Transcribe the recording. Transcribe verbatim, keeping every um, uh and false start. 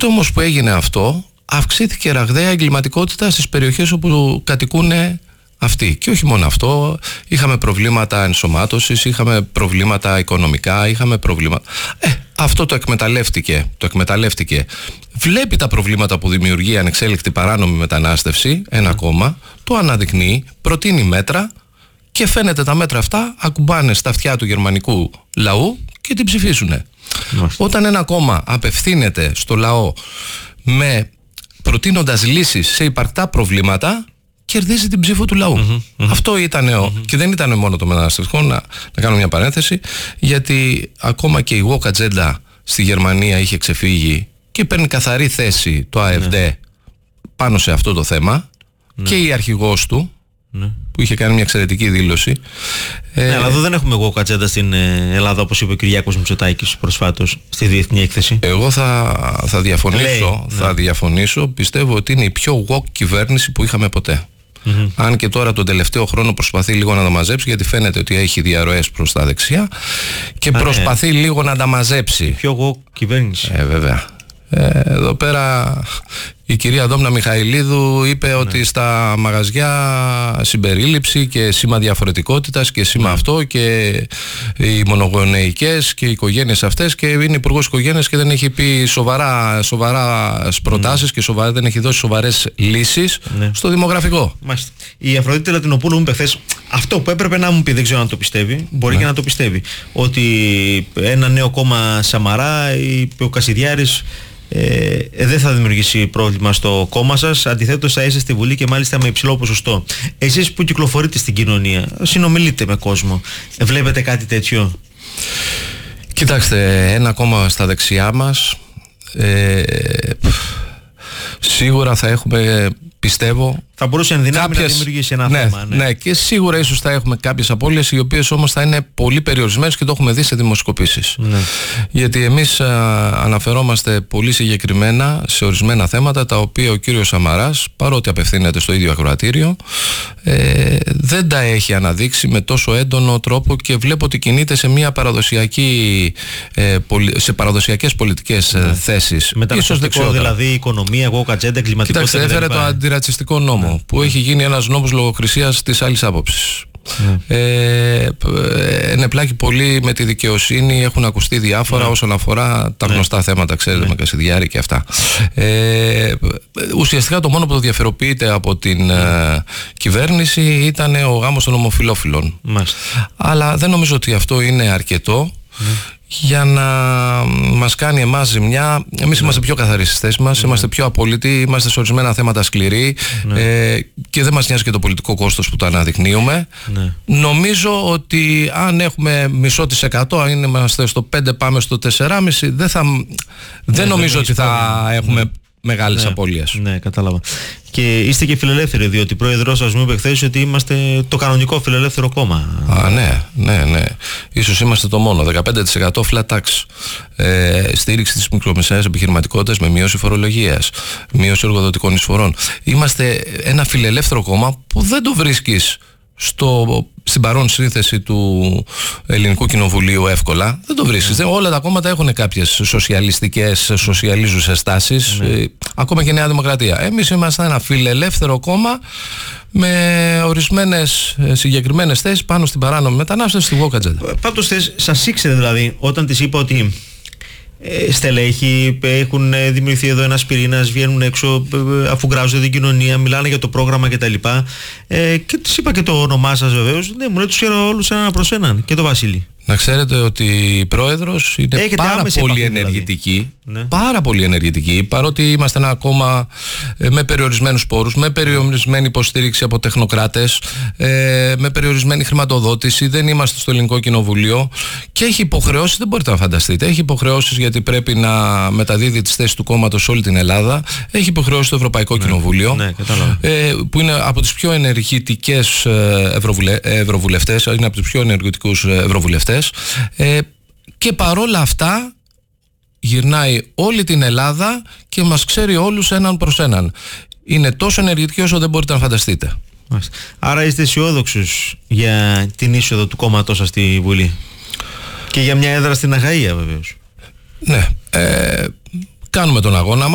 Τότε όμως που έγινε αυτό, αυξήθηκε ραγδαία εγκληματικότητα στις περιοχές όπου κατοικούν αυτοί. Και όχι μόνο αυτό, είχαμε προβλήματα ενσωμάτωσης, είχαμε προβλήματα οικονομικά, είχαμε προβλήματα... Ε, αυτό το εκμεταλλεύτηκε, το εκμεταλλεύτηκε. Βλέπει τα προβλήματα που δημιουργεί η ανεξέλεκτη παράνομη μετανάστευση, ένα κόμμα, το αναδεικνύει, προτείνει μέτρα και φαίνεται τα μέτρα αυτά ακουμπάνε στα αυτιά του γερμανικού λαού και την ψηφίσουνε. Μάλιστα. Όταν ένα κόμμα απευθύνεται στο λαό με προτείνοντας λύσεις σε υπαρκτά προβλήματα, κερδίζει την ψήφο του λαού. Mm-hmm, mm-hmm. Αυτό ήταν, mm-hmm. και δεν ήταν μόνο το μεταναστευτικό, να, να κάνω μια παρένθεση, γιατί ακόμα και η woke agenda στη Γερμανία είχε ξεφύγει και παίρνει καθαρή θέση το Α Εφ Ντι ναι. πάνω σε αυτό το θέμα ναι. και η αρχηγός του ναι. που είχε κάνει μια εξαιρετική δήλωση. Ναι, ε, αλλά εδώ δεν έχουμε woke agenda στην Ελλάδα, όπως είπε ο Κυριάκος Μητσοτάκης προσφάτως στη διεθνή έκθεση. Εγώ θα, θα διαφωνήσω, Λέει, θα ναι. διαφωνήσω. Πιστεύω ότι είναι η πιο woke κυβέρνηση που είχαμε ποτέ. Mm-hmm. Αν και τώρα τον τελευταίο χρόνο προσπαθεί λίγο να τα μαζέψει, γιατί φαίνεται ότι έχει διαρροές προς τα δεξιά και Α, προσπαθεί ναι. λίγο να τα μαζέψει. Η πιο woke κυβέρνηση. Ε, βέβαια. Ε, εδώ πέρα η κυρία Δόμνα Μιχαηλίδου είπε ναι. ότι στα μαγαζιά συμπερίληψη και σήμα διαφορετικότητας και σήμα ναι. αυτό και οι μονογονεϊκές και οι οικογένειες αυτές, και είναι υπουργός οικογένειας και δεν έχει πει σοβαρά, σοβαρά προτάσεις ναι. και σοβαρά, δεν έχει δώσει σοβαρές λύσεις ναι. στο δημογραφικό. Μάλιστα. Η Αφροδίτη Λατινοπούλου μου είπε χθες αυτό που έπρεπε να μου πει, δεν ξέρω αν το πιστεύει, μπορεί ναι. και να το πιστεύει, ότι ένα νέο κόμμα Σαμαρά, είπε ο Κασιδιάρης, Ε, δεν θα δημιουργήσει πρόβλημα στο κόμμα σας. Αντιθέτως θα είσαι στη Βουλή και μάλιστα με υψηλό ποσοστό. Εσείς που κυκλοφορείτε στην κοινωνία, συνομιλείτε με κόσμο, βλέπετε κάτι τέτοιο? Κοιτάξτε, ένα κόμμα στα δεξιά μας ε, σίγουρα θα έχουμε, πιστεύω, θα μπορούσε εν δυνάμει κάποιες... να δημιουργήσει ένα ναι, θέμα. Ναι. ναι, και σίγουρα ίσως θα έχουμε κάποιες απώλειες, οι οποίες όμως θα είναι πολύ περιορισμένες και το έχουμε δει σε δημοσκοπήσεις. Ναι. Γιατί εμείς α, αναφερόμαστε πολύ συγκεκριμένα σε ορισμένα θέματα, τα οποία ο κύριος Σαμαράς, παρότι απευθύνεται στο ίδιο ακροατήριο, ε, δεν τα έχει αναδείξει με τόσο έντονο τρόπο, και βλέπω ότι κινείται σε μια παραδοσιακή, ε, πολι... σε παραδοσιακές πολιτικές ναι. θέσεις. Μεταναστευτικό, δηλαδή οικονομία, woke agenda, κλιματικότητα. Κοιτάξτε, έφερε το αντιρατσιστικό νόμο. Ναι. Που έχει γίνει ένας νόμος λογοκρισίας της άλλης άποψης. Ναι. Ε, ενεπλάκει πολύ με τη δικαιοσύνη, έχουν ακουστεί διάφορα ναι. όσον αφορά τα γνωστά ναι. θέματα, ξέρετε, ναι. με Κασιδιάρη και αυτά. Ε, ουσιαστικά το μόνο που το διαφοροποιείται από την ναι. ε, κυβέρνηση ήταν ο γάμος των ομοφυλόφιλων. Μάλιστα. Αλλά δεν νομίζω ότι αυτό είναι αρκετό ναι. για να μας κάνει εμάς ζημιά. Εμείς ναι. είμαστε πιο καθαροί στις θέσεις μας, ναι. είμαστε πιο απολύτοι, είμαστε σε ορισμένα θέματα σκληροί ναι. ε, και δεν μας νοιάζει και το πολιτικό κόστος που το αναδεικνύουμε. Ναι. Νομίζω ότι αν έχουμε μισό της εκατό, αν είμαστε στο πέντε πάμε στο τέσσερα κόμμα πέντε, δεν, θα, ναι, δεν νομίζω δεν ότι θα ναι. έχουμε μεγάλες ναι. απώλειες. Ναι, κατάλαβα. Και είστε και φιλελεύθεροι, διότι ο πρόεδρος σας μου είπε χθες ότι είμαστε το κανονικό φιλελεύθερο κόμμα. Α, ναι, ναι, ναι. Ίσως είμαστε το μόνο. δεκαπέντε τοις εκατό flat tax. Ε, στήριξη της μικρομεσαίας επιχειρηματικότητας με μείωση φορολογίας, μείωση εργοδοτικών εισφορών. Είμαστε ένα φιλελεύθερο κόμμα που δεν το βρίσκεις στο, στην παρόν σύνθεση του Ελληνικού Κοινοβουλίου εύκολα. Δεν το βρίσκεις. Yeah. Όλα τα κόμματα έχουν κάποιες σοσιαλιστικές, σοσιαλίζουσες τάσεις, yeah. ε, ακόμα και Νέα Δημοκρατία. Εμείς είμαστε ένα φιλελεύθερο κόμμα με ορισμένες συγκεκριμένες θέσεις πάνω στην παράνομη μετανάστευση, στη woke agenda. Πάντως σας ήξερε δηλαδή όταν της είπα ότι Ε, στελέχοι έχουν δημιουργηθεί εδώ ένας πυρήνας, βγαίνουν έξω αφού γράφουν την κοινωνία, μιλάνε για το πρόγραμμα κτλ. Ε, και της είπα και το όνομά σας βεβαίως. Ναι, μου λέει τους ξέρω όλους έναν προς έναν, και το Βασίλη. Να ξέρετε ότι η πρόεδρος είναι Έχετε πάρα πολύ ενεργητική, δηλαδή. ναι. πάρα πολύ ενεργητική, παρότι είμαστε ένα κόμμα με περιορισμένους πόρους, με περιορισμένη υποστήριξη από τεχνοκράτες, με περιορισμένη χρηματοδότηση, δεν είμαστε στο Ελληνικό Κοινοβουλίο και έχει υποχρεώσεις, δεν μπορείτε να φανταστείτε, έχει υποχρεώσεις γιατί πρέπει να μεταδίδει τις θέσεις του κόμματος σε όλη την Ελλάδα, έχει υποχρεώσεις στο Ευρωπαϊκό ναι. Κοινοβούλιο, ναι, που είναι από τις πιο ενεργητικές ευρωβουλε... ευρωβουλευτές, είναι από τους πιο ενεργητικούς ευρωβουλευτές. Ε, και παρόλα αυτά γυρνάει όλη την Ελλάδα και μας ξέρει όλους έναν προς έναν. Είναι τόσο ενεργητική όσο δεν μπορείτε να φανταστείτε. Άρα είστε αισιόδοξους για την είσοδο του κόμματός σας στη Βουλή και για μια έδρα στην Αχαΐα βεβαίως? Ναι, ε, κάνουμε τον αγώνα μας.